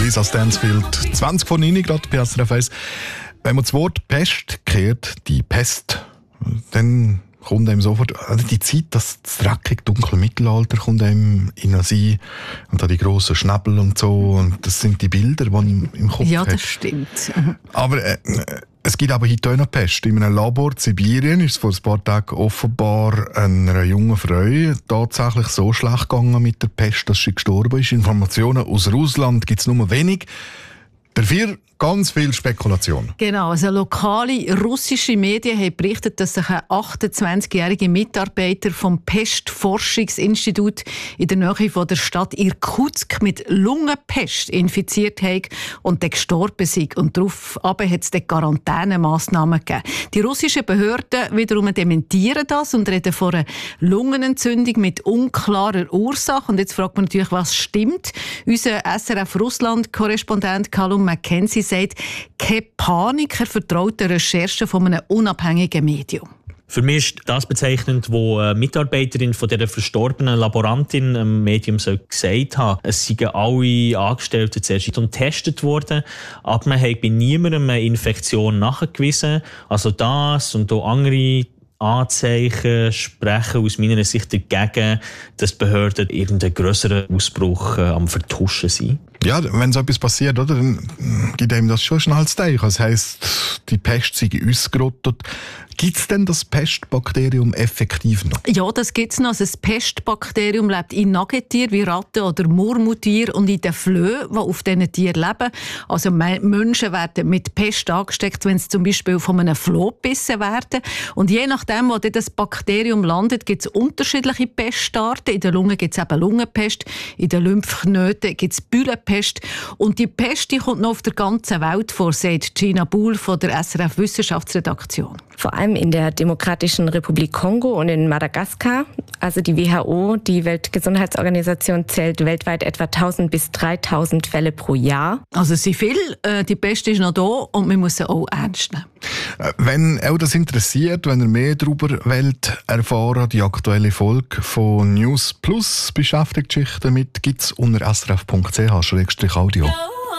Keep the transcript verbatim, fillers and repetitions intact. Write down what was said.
Lisa Stansfield, zwanzig vor neun gerade bei S R F eins. Wenn man das Wort Pest kehrt, die Pest, dann kommt einem sofort, also die Zeit, das dreckig dunkle Mittelalter kommt einem in den Sinn und da die grossen Schnäbel und so, und das sind die Bilder, die man im Kopf hat. Ja, das stimmt. Aber äh, es gibt aber heute auch noch Pest. In einem Labor in Sibirien ist es vor ein paar Tagen offenbar einer jungen Frau tatsächlich so schlecht gegangen mit der Pest, dass sie gestorben ist. Informationen aus Russland gibt es nur wenig. Dafür ganz viel Spekulation. Genau, also lokale russische Medien haben berichtet, dass sich ein achtundzwanzigjähriger Mitarbeiter vom Pestforschungsinstitut in der Nähe von der Stadt Irkutsk mit Lungenpest infiziert hat und dann gestorben ist. Und daraufhin hat es dann Quarantänemaßnahmen gegeben. Die russischen Behörden wiederum dementieren das und reden von einer Lungenentzündung mit unklarer Ursache. Und jetzt fragt man natürlich, was stimmt. Unser S R F-Russland-Korrespondent Callum McKenzie sagt, keine Panik, er vertraut der Recherche von einem unabhängigen Medium. Für mich ist das bezeichnend, wo eine Mitarbeiterin von dieser verstorbenen Laborantin im Medium gesagt hat, es seien alle Angestellten zuerst getestet worden, aber man hat bei niemandem eine Infektion nachgewiesen. Also das und auch andere Anzeichen sprechen aus meiner Sicht dagegen, dass die Behörden irgendeinen grösseren Ausbruch äh, am Vertuschen sind. Ja, wenn so etwas passiert, oder, dann gibt einem das schon schnell zu denken. Das heisst, die Pest sei ausgerottet. Gibt es denn das Pestbakterium effektiv noch? Ja, das gibt es noch. Also das Pestbakterium lebt in Nagetieren wie Ratten oder Murmeltiere und in den Flöhen, die auf diesen Tieren leben. Also Menschen werden mit Pest angesteckt, wenn sie zum Beispiel von einem Floh gebissen werden. Und je nachdem, wo das Bakterium landet, gibt es unterschiedliche Pestarten. In der Lunge gibt es eben Lungenpest, in den Lymphknoten gibt es Büllenpest. Und die Pest die kommt noch auf der ganzen Welt vor, sagt Gina Buhl von der S R F-Wissenschaftsredaktion. Vor allem in der Demokratischen Republik Kongo und in Madagaskar. Also die W H O, die Weltgesundheitsorganisation, zählt weltweit etwa tausend bis dreitausend Fälle pro Jahr. Also es sind viel, äh, die Pest ist noch da und man muss sie auch ernst nehmen. Wenn euch das interessiert, wenn ihr mehr darüber wollt erfahren, die aktuelle Folge von News Plus beschäftigt sich damit, gibt es unter s r f punkt c h slash audio.